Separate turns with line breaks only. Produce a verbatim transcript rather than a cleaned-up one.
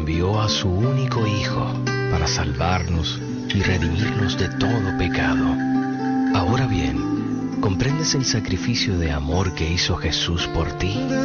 envió a su único Hijo para salvarnos y redimirnos de todo pecado. Ahora bien, ¿comprendes el sacrificio de amor que hizo Jesús por ti?